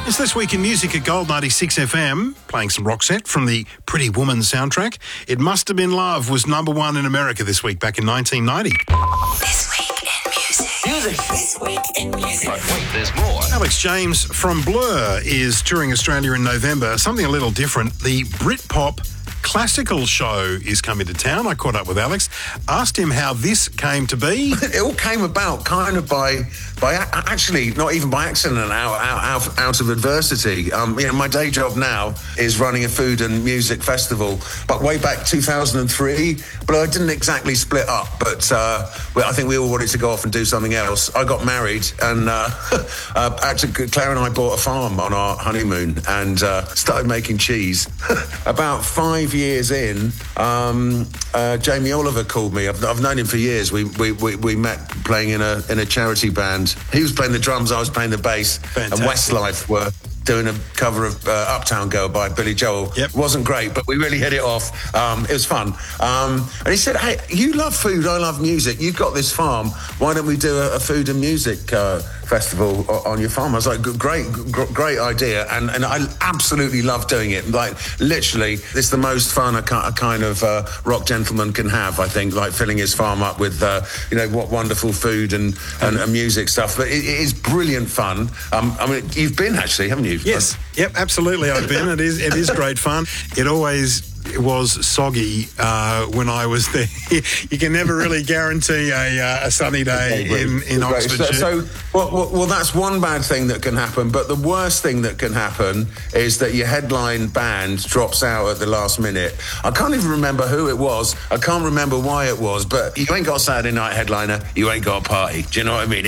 It's This Week in Music at Gold 96 FM, playing some Roxette from the Pretty Woman soundtrack. It Must Have Been Love was number one in America this week, back in 1990. This Week in Music. This Week in Music. But wait, there's more. Alex James from Blur is touring Australia in November. Something a little different. The Britpop Classical show is coming to town. I caught up with Alex, asked him how this came to be. It all came about kind of by actually not even by accident, out of adversity. My day job now is running a food and music festival, but way back 2003, Blur didn't exactly split up, but I think we all wanted to go off and do something else. I got married, and actually Claire and I bought a farm on our honeymoon and started making cheese. About 5 years in, Jamie Oliver called me. I've known him for years. We met playing in a charity band. He was playing the drums, I was playing the bass. Fantastic. And Westlife were doing a cover of Uptown Girl by Billy Joel. Yep. Wasn't great, but we really hit it off. It was fun. And he said, hey, you love food, I love music. You've got this farm. Why don't we do a food and music festival on your farm? I was like, great idea. And I absolutely love doing it. Like, literally, it's the most fun a kind of rock gentleman can have, I think, like filling his farm up with, what wonderful food and music stuff. But it is brilliant fun. You've been, actually, haven't you? Yes. Yep, absolutely. I've been. It is great fun. It always was soggy when I was there. You can never really guarantee a sunny day in Oxfordshire. Well, that's one bad thing that can happen, but the worst thing that can happen is that your headline band drops out at the last minute. I can't even remember who it was. I can't remember why it was, but you ain't got a Saturday night headliner, you ain't got a party. Do you know what I mean?